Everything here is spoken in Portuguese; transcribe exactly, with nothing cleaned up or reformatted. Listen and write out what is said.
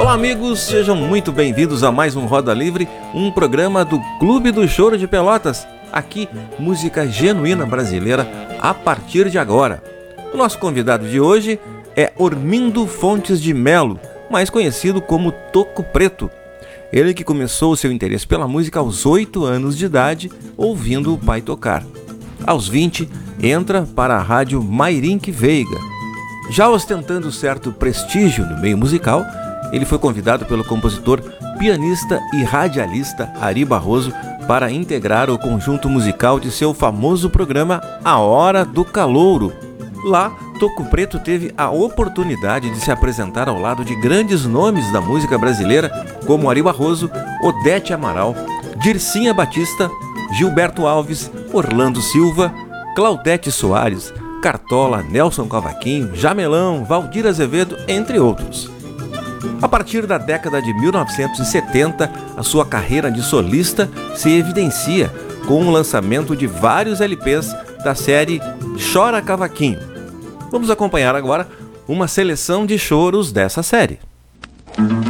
Olá amigos, sejam muito bem-vindos a mais um Roda Livre, um programa do Clube do Choro de Pelotas. Aqui, música genuína brasileira a partir de agora. O nosso convidado de hoje é Ormindo Fontes de Melo, mais conhecido como Toco Preto. Ele que começou o seu interesse pela música aos oito anos de idade, ouvindo o pai tocar. Aos vinte, entra para a rádio Mairinque Veiga. Já ostentando certo prestígio no meio musical, ele foi convidado pelo compositor, pianista e radialista Ari Barroso para integrar o conjunto musical de seu famoso programa A Hora do Calouro. Lá, Toco Preto teve a oportunidade de se apresentar ao lado de grandes nomes da música brasileira, como Ari Barroso, Odete Amaral, Dircinha Batista, Gilberto Alves, Orlando Silva, Claudete Soares, Cartola, Nelson Cavaquinho, Jamelão, Valdir Azevedo, entre outros. A partir da década de mil novecentos e setenta, a sua carreira de solista se evidencia com o lançamento de vários L Ps da série Chora Cavaquinho. Vamos acompanhar agora uma seleção de choros dessa série.